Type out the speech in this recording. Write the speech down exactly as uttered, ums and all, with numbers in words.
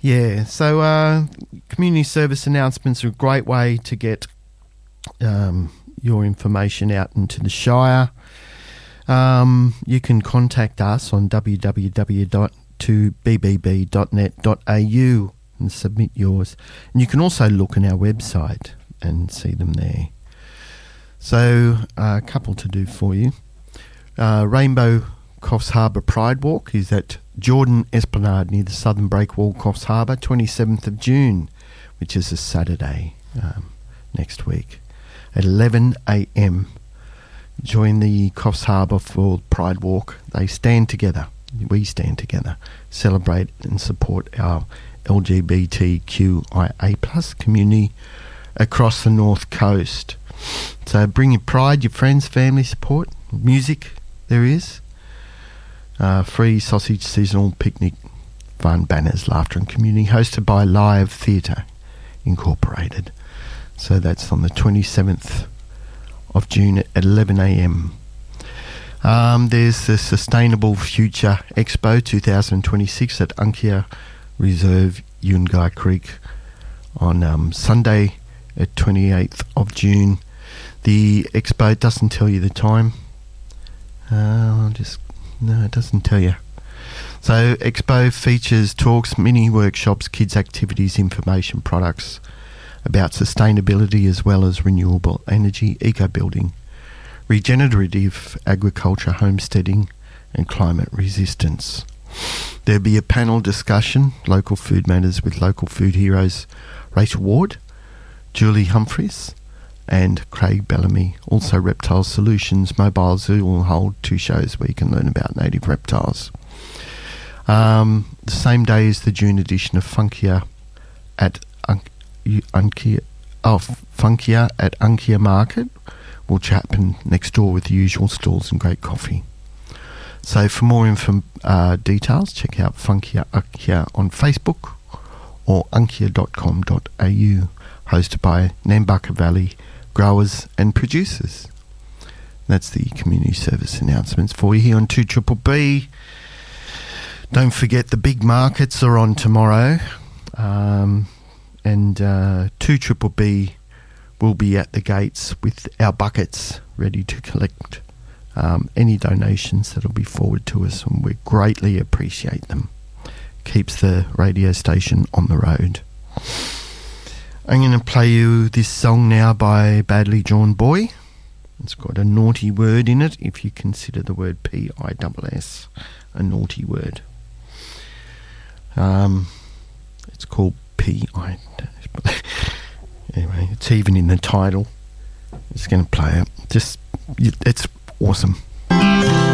Yeah, so uh, community service announcements are a great way to get um, your information out into the Shire. Um, you can contact us on w w w dot two b b b dot net dot a u and submit yours. And you can also look on our website and see them there. So uh, a couple to do for you. Uh, Rainbow Coffs Harbour Pride Walk is at Jordan Esplanade near the Southern Breakwall, Coffs Harbour, twenty-seventh of June, which is a Saturday um, next week at eleven a m. Join the Coffs Harbour for Pride Walk. They stand together. We stand together. Celebrate and support our L G B T Q I A plus community across the North Coast. So bring your pride, your friends, family support, music there is. Uh, free sausage seasonal picnic, fun banners, laughter and community, hosted by Live Theatre Incorporated. So that's on the twenty-seventh of June at eleven a m. Um, there's the Sustainable Future Expo twenty twenty-six at Unkia Reserve, Yungai Creek on um, Sunday at twenty-eighth of June. The expo doesn't tell you the time. Uh, I'll just no, it doesn't tell you. So expo features talks, mini workshops, kids activities, information, products about sustainability as well as renewable energy, eco-building, regenerative agriculture, homesteading and climate resistance. There'll be a panel discussion, local food matters with local food heroes Rachel Ward, Julie Humphreys and Craig Bellamy. Also Reptile Solutions Mobile Zoo will hold two shows where you can learn about native reptiles. Um, the same day is the June edition of Funkia at Un- Unkia, oh, Funkia at Unkia Market, which happen next door with the usual stalls and great coffee. So for more info, uh, details, check out Funkia Unkia on Facebook or unkia dot com dot a u, hosted by Nambucca Valley growers and producers. That's the community service announcements for you here on two B B B. Don't forget the big markets are on tomorrow, um, and uh, two B B B will be at the gates with our buckets ready to collect um, any donations that will be forwarded to us, and we greatly appreciate them. Keeps the radio station on the road. I'm going to play you this song now by Badly Drawn Boy. It's got a naughty word in it, if you consider the word P I S S a naughty word. Um, it's called P I Anyway, it's even in the title. It's going to play it. Just, it's awesome.